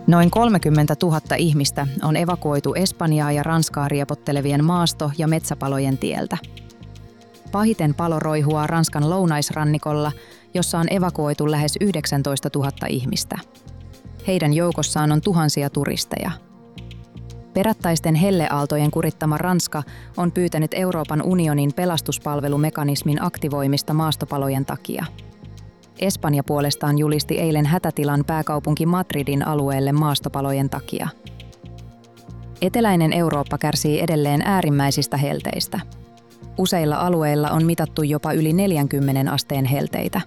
Noin 30 000 ihmistä on evakuoitu Espanjaa ja Ranskaa riepottelevien maasto- ja metsäpalojen tieltä. Pahiten palo roihuaa Ranskan lounaisrannikolla, jossa on evakuoitu lähes 19 000 ihmistä. Heidän joukossaan on tuhansia turisteja. Perättäisten helleaaltojen kurittama Ranska on pyytänyt Euroopan unionin pelastuspalvelumekanismin aktivoimista maastopalojen takia. Espanja puolestaan julisti eilen hätätilan pääkaupunki Madridin alueelle maastopalojen takia. Eteläinen Eurooppa kärsii edelleen äärimmäisistä helteistä. Useilla alueilla on mitattu jopa yli 40 asteen helteitä.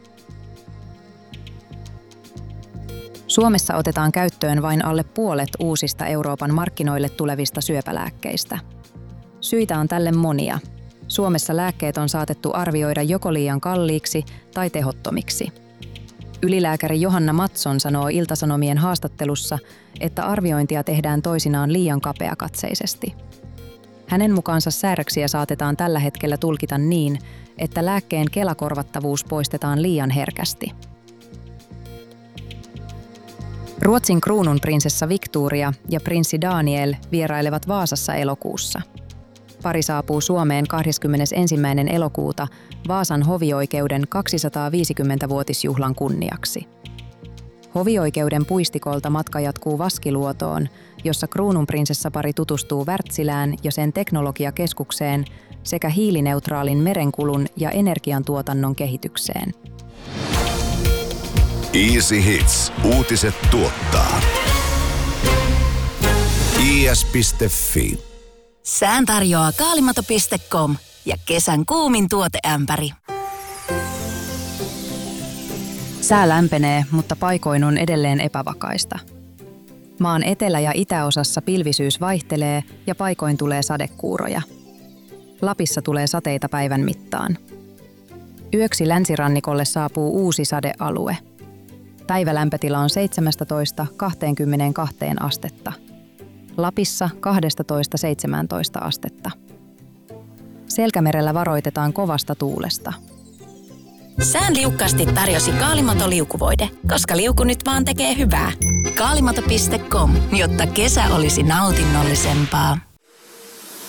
Suomessa otetaan käyttöön vain alle puolet uusista Euroopan markkinoille tulevista syöpälääkkeistä. Syitä on tälle monia. Suomessa lääkkeet on saatettu arvioida joko liian kalliiksi tai tehottomiksi. Ylilääkäri Johanna Mattsson sanoo Ilta-Sanomien haastattelussa, että arviointia tehdään toisinaan liian kapeakatseisesti. Hänen mukaansa säädöksiä saatetaan tällä hetkellä tulkita niin, että lääkkeen Kela-korvattavuus poistetaan liian herkästi. Ruotsin kruununprinsessa Victoria ja prinssi Daniel vierailevat Vaasassa elokuussa. Pari saapuu Suomeen 21. elokuuta Vaasan hovioikeuden 250-vuotisjuhlan kunniaksi. Hovioikeuden puistikolta matka jatkuu Vaskiluotoon, jossa kruununprinsessapari tutustuu Wärtsilään ja sen teknologiakeskukseen sekä hiilineutraalin merenkulun ja energiantuotannon kehitykseen. Easy Hits. Uutiset tuottaa. is.fi. Sään tarjoaa kaalimato.com ja kesän kuumin tuoteämpäri. Sää lämpenee, mutta paikoin on edelleen epävakaista. Maan etelä- ja itäosassa pilvisyys vaihtelee ja paikoin tulee sadekuuroja. Lapissa tulee sateita päivän mittaan. Yöksi länsirannikolle saapuu uusi sadealue. Päivälämpötila on 17–22 astetta. Lapissa 12–17 astetta. Selkämerellä varoitetaan kovasta tuulesta. Sään liukkaasti tarjosi Kaalimato-liukuvoide, koska liuku nyt vaan tekee hyvää. Kaalimato.com, jotta kesä olisi nautinnollisempaa.